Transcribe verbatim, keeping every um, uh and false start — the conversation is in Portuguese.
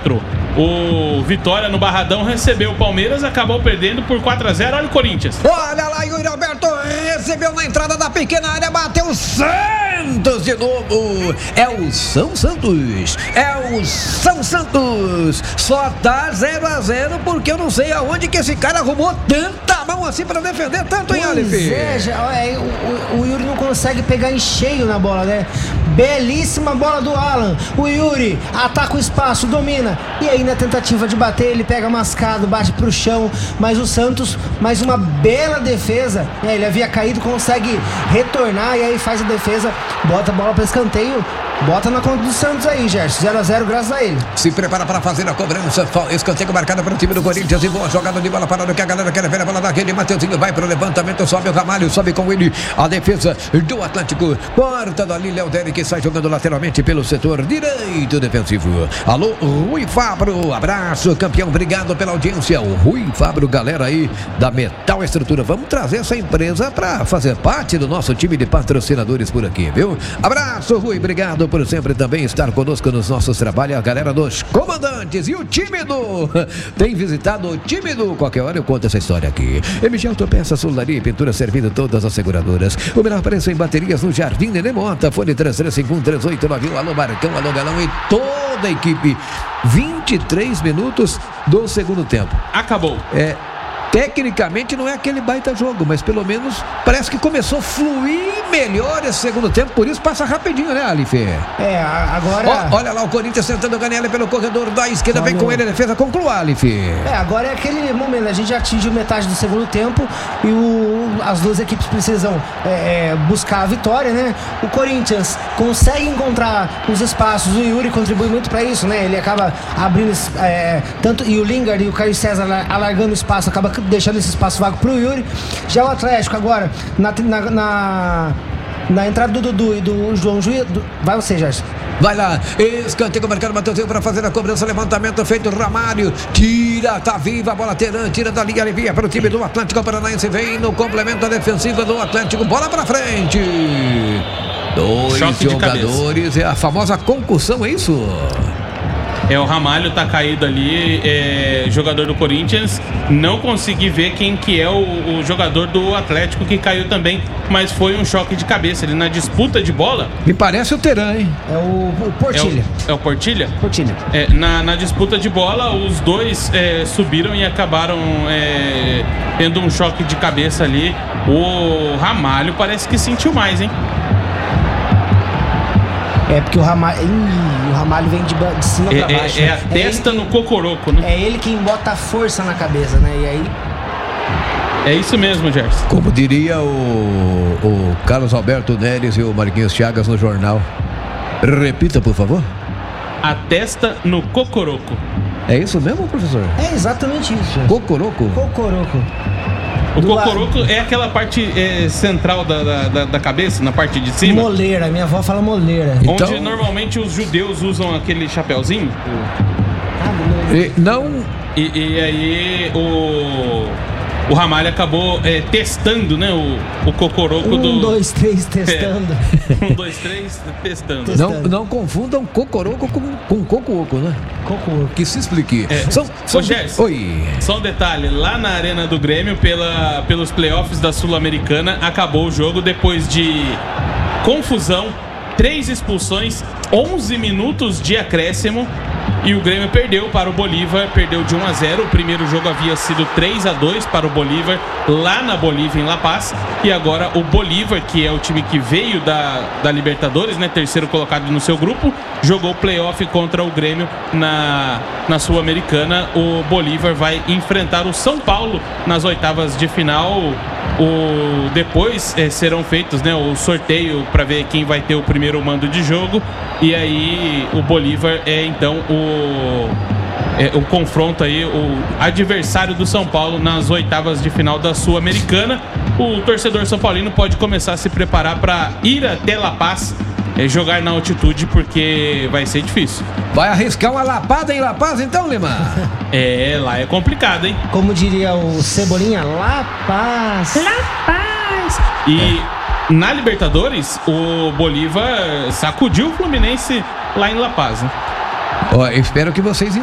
quatro. O Vitória no Barradão recebeu o Palmeiras, acabou perdendo por quatro a zero. Olha o Corinthians. Olha lá, Yuri Alberto recebeu na entrada da pequena área, bateu Santos de novo. É o São Santos. É o São Santos. Só tá zero a zero porque eu não sei aonde que esse cara arrumou tanta mão assim pra defender tanto, hein, Aleph? É, já, é, o, o Yuri não consegue pegar em cheio na bola, né? Belíssima bola do Alan. O Yuri ataca o espaço, domina. E aí na tentativa de bater, ele pega mascado, bate pro chão. Mas o Santos, mais uma bela defesa. É, ele havia caído, consegue retornar e aí faz a defesa, bota a bola para escanteio. Bota na conta do Santos aí, Gerson. zero a zero graças a ele. Se prepara para fazer a cobrança. Escanteio marcado para o time do Corinthians. E boa jogada de bola parada que a galera quer ver a bola da rede. Mateuzinho vai para o levantamento. Sobe o Ramalho. Sobe com ele a defesa do Atlético. Porta dali, Léo Derek sai jogando lateralmente pelo setor direito defensivo. Alô, Rui Fabro. Abraço, campeão. Obrigado pela audiência. O Rui Fabro, galera aí da Metal Estrutura. Vamos trazer essa empresa para fazer parte do nosso time de patrocinadores por aqui, viu? Abraço, Rui. Obrigado por sempre também estar conosco nos nossos trabalhos, a galera dos comandantes e o tímido tem visitado o tímido. Qualquer hora eu conto essa história aqui. M G Autopeças, Soldaria e Pintura servindo todas as seguradoras. O melhor preço em baterias no Jardim Nenê Mota. Fone três três cinco um três oito nove um. Alô Marcão, alô Galão e toda a equipe. vinte e três minutos do segundo tempo. Acabou. É, tecnicamente não é aquele baita jogo, mas pelo menos parece que começou a fluir melhor esse segundo tempo, por isso passa rapidinho, né, Aleph? É, agora... Ó, olha lá o Corinthians tentando ganhar ele pelo corredor da esquerda, vem com ele a defesa, conclua, Aleph. É, agora é aquele momento, a gente já atingiu metade do segundo tempo e o, as duas equipes precisam é, buscar a vitória, né? O Corinthians consegue encontrar os espaços, o Yuri contribui muito pra isso, né? Ele acaba abrindo, é, tanto, e o Lingard e o Caio César alargando o espaço, acaba deixando esse espaço vago pro Yuri. Já o Atlético agora, na... na, na Na entrada do Dudu e do João Juiz. Do... Vai você, Gerson. Vai lá, escanteio marcado, Mateuzinho para fazer a cobrança, levantamento feito, Ramalho, tira, tá viva a bola, Teran, tira da linha, alivia para o time do Atlético Paranaense, vem no complemento defensivo do Atlético, bola para frente. Dois Choque jogadores, é a famosa concussão, é isso? É, o Ramalho tá caído ali, é, jogador do Corinthians. Não consegui ver quem que é o, o jogador do Atlético que caiu também, mas foi um choque de cabeça. Ele na disputa de bola... Me parece o Teran, hein? É o, o Portilha. É o, é o Portilha? Portilha. É, na, na disputa de bola, os dois é, subiram e acabaram é, tendo um choque de cabeça ali. O Ramalho parece que sentiu mais, hein? É porque o Ramalho, ih, o Ramalho vem de, de cima é, pra baixo. É, né? é a testa ele, no cocoroco, né? É ele quem bota a força na cabeça, né? E aí... É isso mesmo, Gerson. Como diria o, o Carlos Alberto Neres e o Marquinhos Chagas no jornal. Repita, por favor. A testa no cocoroco. É isso mesmo, professor? É exatamente isso, Gerson. Cocoroco? Cocoroco. O Do cocoroco lado. É aquela parte é, central da, da, da cabeça, na parte de cima. Moleira, minha avó fala moleira. Onde então... normalmente os judeus usam aquele chapéuzinho. E, não... E, e aí o... O Ramalho acabou é, testando, né? O, o cocoroco um, do... Um, dois, três, testando. É. Um, dois, três, testando. testando. Não, não confundam cocoroco com, com coco-oco, né? Coco-oco. Que se explique. É. São, são... Ô, Gerson, Oi. Só um detalhe. Lá na Arena do Grêmio, pela, pelos playoffs da Sul-Americana, acabou o jogo depois de confusão, três expulsões, onze minutos de acréscimo. E o Grêmio perdeu para o Bolívar, perdeu de um a zero. O primeiro jogo havia sido três a dois para o Bolívar, lá na Bolívia, em La Paz. E agora o Bolívar, que é o time que veio da, da Libertadores, né, terceiro colocado no seu grupo, jogou o playoff contra o Grêmio na, na Sul-Americana. O Bolívar vai enfrentar o São Paulo nas oitavas de final. O, depois é, serão feitos, né, o sorteio para ver quem vai ter o primeiro mando de jogo. E aí o Bolívar é então o, é, o confronto aí, o adversário do São Paulo nas oitavas de final da Sul-Americana. O torcedor são paulino pode começar a se preparar para ir até La Paz, é, jogar na altitude, porque vai ser difícil. Vai arriscar uma lapada em La Paz então, Lima? É, lá é complicado, hein? Como diria o Cebolinha, La Paz. La Paz. E na Libertadores, o Bolívar sacudiu o Fluminense lá em La Paz, né? Ó, eu espero que vocês